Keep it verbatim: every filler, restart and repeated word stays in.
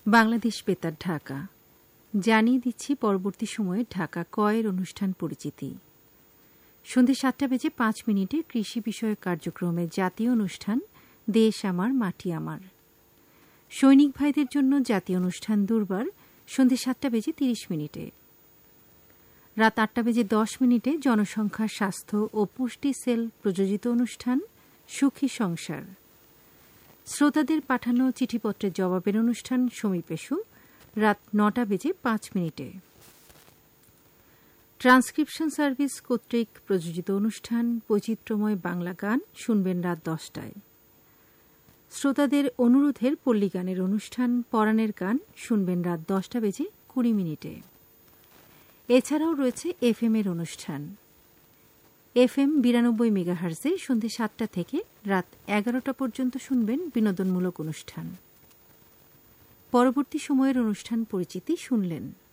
বাংলাদেশ বেতার ঢাকা জানিয়ে দিচ্ছি পরবর্তী সময়ে ঢাকা কয়ের অনুষ্ঠান পরিচিতি। সন্ধ্যে সাতটা বেজে পাঁচ মিনিটে কৃষি বিষয়ক কার্যক্রমে জাতীয় অনুষ্ঠান দেশ আমার মাটি আমার। সৈনিক ভাইদের জন্য জাতীয় অনুষ্ঠান দুর্বার সন্ধ্যে সাতটা বেজে তিরিশ মিনিটে। রাত আটটা বেজে দশ মিনিটে জনসংখ্যা স্বাস্থ্য ও পুষ্টি সেল প্রযোজিত অনুষ্ঠান সুখী সংসার। শ্রোতাদের পাঠানো চিঠিপত্রের জবাবের অনুষ্ঠান সমীপেশু রাত নটা বেজে পাঁচ মিনিটে। ট্রান্সক্রিপশন সার্ভিস কর্তৃক প্রযোজিত অনুষ্ঠান বৈচিত্র্যময় বাংলা গান শুনবেন রাত দশটায়। শ্রোতাদের অনুরোধের পল্লী গানের অনুষ্ঠান পরাণের গান শুনবেন রাত দশটা বেজে কুড়ি মিনিটে। এছাড়াও রয়েছে এফ এম এর অনুষ্ঠান। এফ এম বিরানব্বই মেগাহার্জে সন্ধ্যে সাতটা থেকে রাত এগারোটা পর্যন্ত শুনবেন বিনোদনমূলক অনুষ্ঠান। পরবর্তী সময়ের অনুষ্ঠান পরিচিতি শুনলেন।